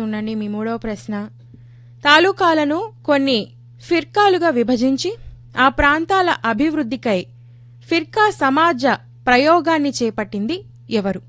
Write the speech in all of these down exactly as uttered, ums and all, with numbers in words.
ఉండండి మీ మూడవ ప్రశ్న. తాలూకాలను కొన్ని ఫిర్కాలుగా విభజించి ఆ ప్రాంతాల అభివృద్ధికై ఫిర్కా సమాజ ప్రయోగాన్ని చేపట్టింది ఎవరు?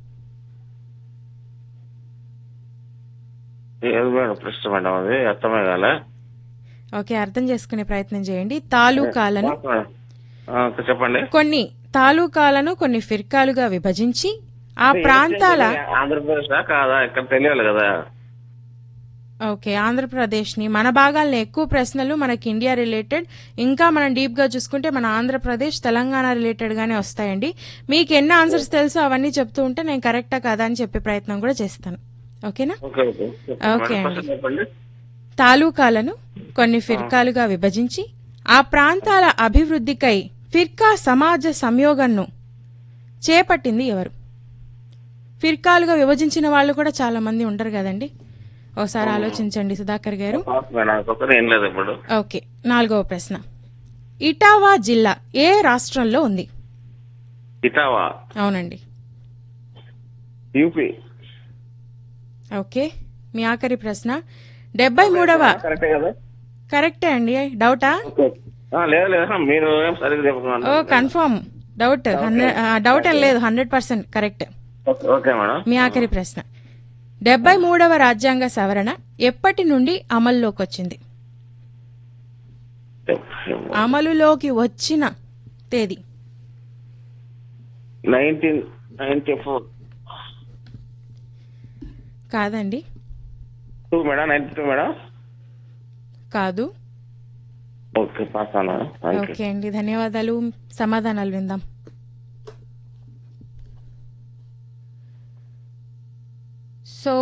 ఏది మేడం ప్రశ్న మేడం అది అర్థమే కాలే. ఓకే, అర్థం చేసుకునే ప్రయత్నం చేయండి. తాలూకాలను ఆ, చెప్పండి. కొన్ని తాలూకాలను కొన్ని ఫిర్కాలుగా విభజించి ఆ ప్రాంతాల ఆంధ్రప్రదేశ్ కాదా ఇక్కడ తెలియాలి కదా. ఓకే, ఆంధ్రప్రదేశ్ ని మన భాగాలను ఎక్కువ ప్రశ్నలు మనకి ఇండియా రిలేటెడ్, ఇంకా మనం డీప్ గా చూసుకుంటే మన ఆంధ్రప్రదేశ్ తెలంగాణ రిలేటెడ్ గానే వస్తాయండి. మీకు ఎన్ని ఆన్సర్స్ తెలుసో అవన్నీ చెప్తూ ఉంటే నేను కరెక్టా కాదా అని చెప్పే ప్రయత్నం కూడా చేస్తాను. ఓకేనా? ఓకే అండి. తాలూకాలను కొన్ని ఫిర్కాలుగా విభజించి ఆ ప్రాంతాల అభివృద్ధికై ఫిర్కా సమాజ సంయోగంను చేపట్టింది ఎవరు? ఫిర్కాలుగా విభజించిన వాళ్ళు కూడా చాలా మంది ఉంటారు కదండి, ఒకసారి ఆలోచించండి సుధాకర్ గారు. ఓకే, నాలుగవ ప్రశ్న. ఇటావా జిల్లా ఏ రాష్ట్రంలో ఉంది? ఇటావా అవునండి. యూపీ. ఓకే, మీ ఆఖరి ప్రశ్న. డెబ్బై మూడవ కరెక్టే అండి. డౌటా? ఓ కన్ఫర్మ్ డౌట్ డౌట్ ఏం లేదు, హండ్రెడ్ పర్సెంట్ కరెక్ట్. మీ ఆఖరి ప్రశ్న. డెబ్బై మూడవ రాజ్యాంగ సవరణ ఎప్పటి నుండి అమల్లోకి వచ్చింది? అమలులోకి వచ్చిన తేదీ నైన్టీన్ నైన్టీ ఫోర్ కాదండి. Two madam ninety two madam కాదు. ఓకే పాస్ అన్నా. ఓకే అండి, ధన్యవాదాలు. సమాధానాలు విందాం. సో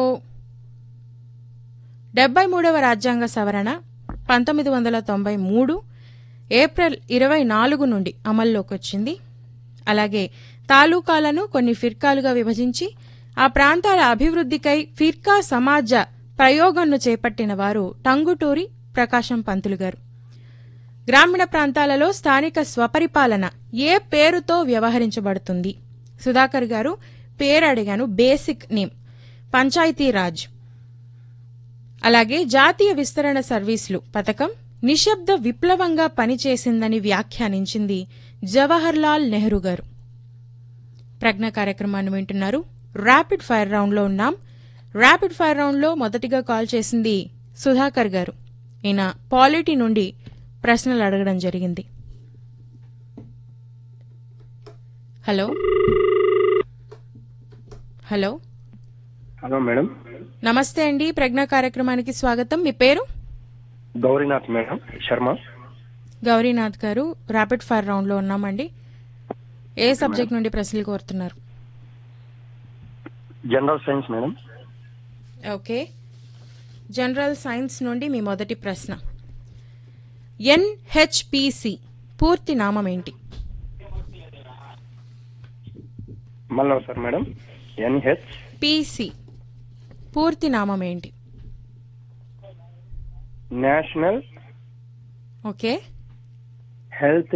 డెబ్బై మూడవ రాజ్యాంగ సవరణ పంతొమ్మిది వందల తొంభై మూడు ఏప్రిల్ ఇరవై నాలుగు నుండి అమల్లోకి వచ్చింది. అలాగే తాలూకాలను కొన్ని ఫిర్కాలుగా విభజించి ఆ ప్రాంతాల అభివృద్ధికై ఫిర్కా సమాజ ప్రయోగంను చేపట్టిన వారు టంగుటూరి ప్రకాశం పంతులు గారు. గ్రామీణ ప్రాంతాలలో స్థానిక స్వపరిపాలన ఏ పేరుతో వ్యవహరించబడుతుంది? సుధాకర్ గారు పేరు అడిగాను, బేసిక్ నేమ్ పంచాయతీరాజ్. అలాగే జాతీయ విస్తరణ సర్వీసులు పథకం నిశ్శబ్ద విప్లవంగా పనిచేసిందని వ్యాఖ్యానించింది జవహర్ లాల్ నెహ్రూ గారు. ప్రజ్ఞ కార్యక్రమాన్ని వింటున్నారు. ర్యాపిడ్ ఫైర్ రౌండ్ లో ఉన్నాం. ర్యాపిడ్ ఫైర్ రౌండ్ లో మొదటిగా కాల్ చేసింది సుధాకర్ గారు. ఈయన పాలిటీ నుండి ప్రశ్నలు అడగడం జరిగింది. హలో హలో హలో మేడం, నమస్తే అండి. ప్రజ్ఞ కార్యక్రమానికి స్వాగతం. మీ పేరు? గౌరీనాథ్ మేడం శర్మ. గౌరీనాథ్ గారు, ర్యాపిడ్ ఫైర్ రౌండ్ లో ఉన్నామండి. ఏ సబ్జెక్ట్ నుండి ప్రశ్నలు కోరుతున్నారు? General science madam. Okay, general science నుండి మీ మొదటి ప్రశ్న. ఎన్హెచ్పిసి పూర్తి నామం ఏంటి? మళ్ళీ సార్ మేడం. ఎన్హెచ్ పిసి పూర్తి నామం ఏంటి? National okay health.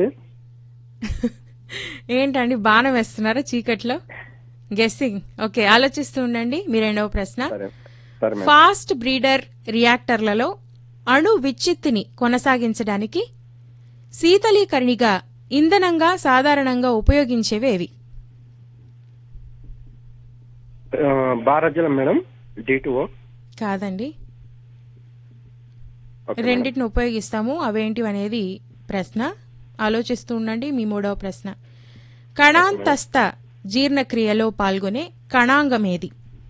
ఏంటండి బాణం వేస్తున్నారా చీకట్లో? గెస్సింగ్. ఓకే, ఆలోచిస్తూ ఉండండి. మీ రెండవ ప్రశ్న. ఫాస్ట్ బ్రీడర్ రియాక్టర్లలో అణు విచ్ఛిత్తిని కొనసాగించడానికి శీతలీకరణిగా ఇంధనంగా సాధారణంగా ఉపయోగించేవేవి? భారతజలం మేడం. డి టూ ఓ కాదండి, రెండింటిని ఉపయోగిస్తాము. అవేంటివి అనేది ప్రశ్న. ఆలోచిస్తూ ఉండండి. మీ మూడవ ప్రశ్న. కణాంతస్థ జీర్ణక్రియలో పాల్గొనే కణాంగమేది?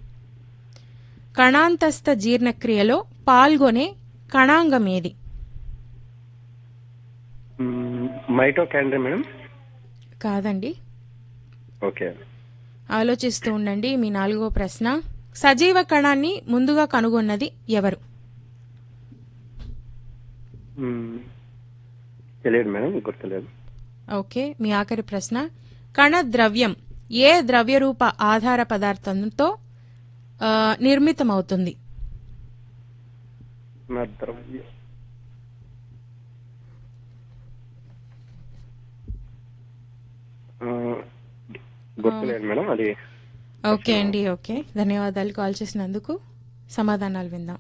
కణాంతస్థ జీర్ణక్రియలో పాల్గొనే కణాంగమేది? Mitochondria madam. కాదండి. ఓకే, ఆలోచిస్తూ ఉండండి. మీ నాలుగో ప్రశ్న. సజీవ కణాన్ని ముందుగా కనుగొన్నది ఎవరు? తెలియదు మేడం, గుర్తులేదు. ఓకే, మీ ఆఖరి ప్రశ్న. కణ ద్రవ్యం ఏ ద్రవ్యరూప ఆధార పదార్థంతో నిర్మితమవుతుంది? గుర్తులేదు మేడం అది. ఓకే అండి. ఓకే, ధన్యవాదాలు కాల్ చేసినందుకు. సమాధానాలు విందాం.